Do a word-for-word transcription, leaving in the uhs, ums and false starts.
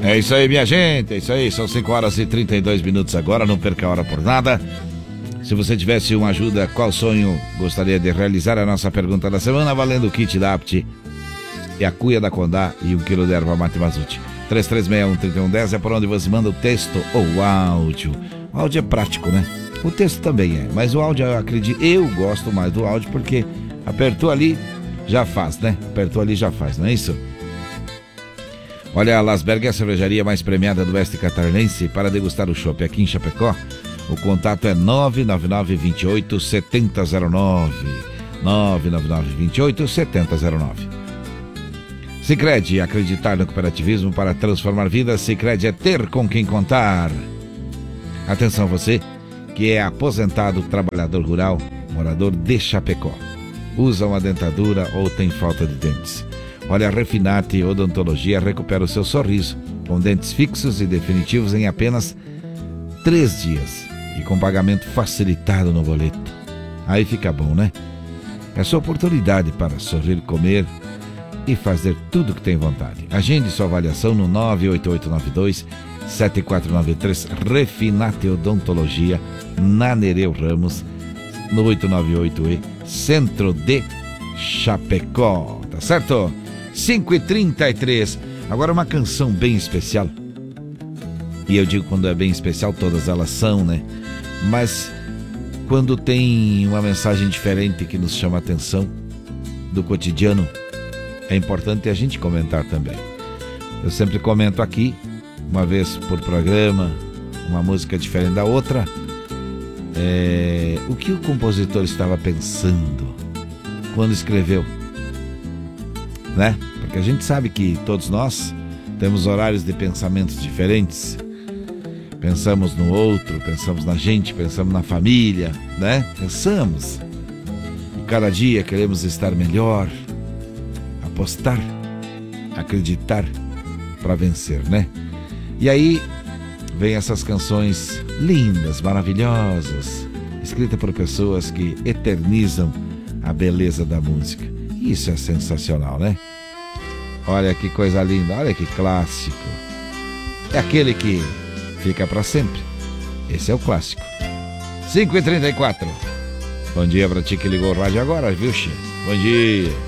É isso aí, minha gente, é isso aí, são cinco horas e trinta e dois minutos agora, não perca a hora por nada. Se você tivesse uma ajuda, qual sonho gostaria de realizar? A nossa pergunta da semana, valendo o kit da Apt e a cuia da Condá e um quilo de erva mate Mazute. três três seis um, três um um zero é por onde você manda o texto ou o áudio. O áudio é prático, né? O texto também é, mas o áudio eu acredito, eu gosto mais do áudio porque apertou ali, já faz, né? Apertou ali, já faz, não é isso? Olha, a Lasberg é a cervejaria mais premiada do oeste catarinense para degustar o chopp aqui em Chapecó. O contato é nove nove nove, dois oito, sete zero zero nove. nove nove nove, dois oito, sete zero zero nove. Sicredi, acreditar no cooperativismo para transformar vidas. Sicredi é ter com quem contar. Atenção você que é aposentado, trabalhador rural, morador de Chapecó. Usa uma dentadura ou tem falta de dentes. Olha, a Refinati Odontologia recupera o seu sorriso com dentes fixos e definitivos em apenas três dias e com pagamento facilitado no boleto. Aí fica bom, né? É sua oportunidade para sorrir, comer e fazer tudo que tem vontade. Agende sua avaliação no nove oito oito nove dois, sete quatro nove três. Refinati Odontologia, na Nereu Ramos, no oito nove oito E, Centro de Chapecó. Tá certo? cinco e trinta e três. Agora uma canção bem especial. E eu digo quando é bem especial, todas elas são, né? Mas quando tem uma mensagem diferente que nos chama a atenção do cotidiano, é importante a gente comentar também. Eu sempre comento aqui, uma vez por programa, uma música diferente da outra, é, o que o compositor estava pensando quando escreveu, né? Porque a gente sabe que todos nós temos horários de pensamentos diferentes. Pensamos no outro, pensamos na gente, pensamos na família, né? Pensamos. E cada dia queremos estar melhor, apostar, acreditar para vencer, né? E aí vem essas canções lindas, maravilhosas, escritas por pessoas que eternizam a beleza da música. Isso é sensacional, né? Olha que coisa linda, olha que clássico. É aquele que fica para sempre. Esse é o clássico. cinco e trinta e quatro. Bom dia pra ti que ligou o rádio agora, viu, che? Bom dia.